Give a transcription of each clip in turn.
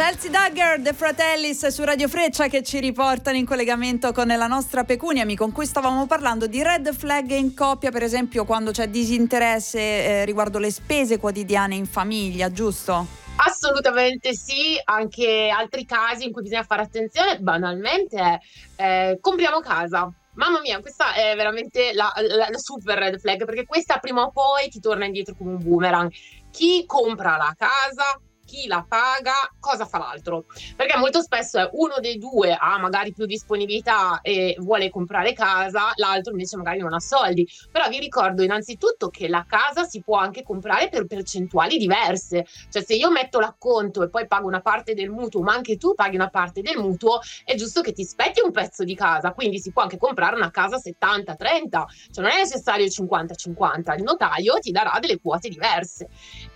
Chelsea Duggar, The Fratellis su Radio Freccia, che ci riportano in collegamento con la nostra Pecuniami, con cui stavamo parlando di red flag in coppia, per esempio quando c'è disinteresse riguardo le spese quotidiane in famiglia, giusto? Assolutamente sì, anche altri casi in cui bisogna fare attenzione banalmente è compriamo casa. Mamma mia, questa è veramente la super red flag, perché questa prima o poi ti torna indietro come un boomerang. Chi compra la casa, chi la paga, cosa fa l'altro? Perché molto spesso è uno dei due ha magari più disponibilità e vuole comprare casa, l'altro invece magari non ha soldi. Però vi ricordo innanzitutto che la casa si può anche comprare per percentuali diverse. Cioè, se io metto l'acconto e poi pago una parte del mutuo, ma anche tu paghi una parte del mutuo, è giusto che ti spetti un pezzo di casa. Quindi si può anche comprare una casa 70-30, cioè non è necessario 50-50, il notaio ti darà delle quote diverse.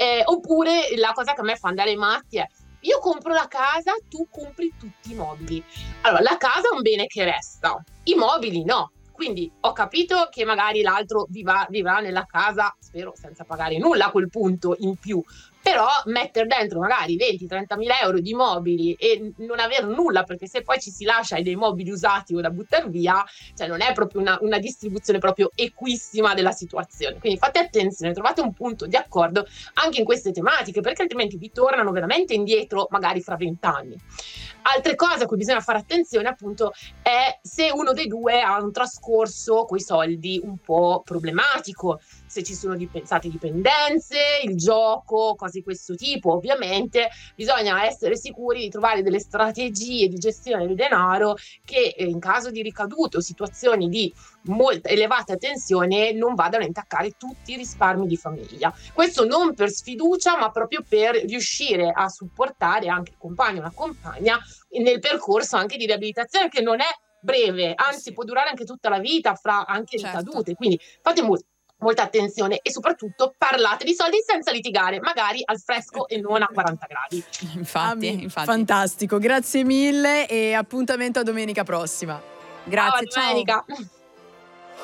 Oppure la cosa che a me fa andare ai matti è: io compro la casa, tu compri tutti i mobili. Allora, la casa è un bene che resta, i mobili no. Quindi ho capito che magari l'altro vivrà nella casa, spero senza pagare nulla a quel punto in più, però mettere dentro magari 20-30 mila euro di mobili e non aver nulla, perché se poi ci si lascia dei mobili usati o da buttare via, cioè non è proprio una distribuzione proprio equissima della situazione. Quindi fate attenzione, trovate un punto di accordo anche in queste tematiche, perché altrimenti vi tornano veramente indietro magari fra 20 anni. Altre cose a cui bisogna fare attenzione appunto è se uno dei due ha un trascorso coi soldi un po' problematico, se ci sono state dipendenze, il gioco, cose di questo tipo. Ovviamente bisogna essere sicuri di trovare delle strategie di gestione del denaro che in caso di ricadute o situazioni di molta elevata tensione non vadano a intaccare tutti i risparmi di famiglia. Questo non per sfiducia, ma proprio per riuscire a supportare anche il compagno o la compagna nel percorso anche di riabilitazione, che non è breve, anzi può durare anche tutta la vita fra anche ricadute. Quindi fate molta attenzione e soprattutto parlate di soldi senza litigare, magari al fresco e non a 40 gradi. Infatti. Fantastico, grazie mille e appuntamento a domenica prossima. Grazie, ciao. Domenica.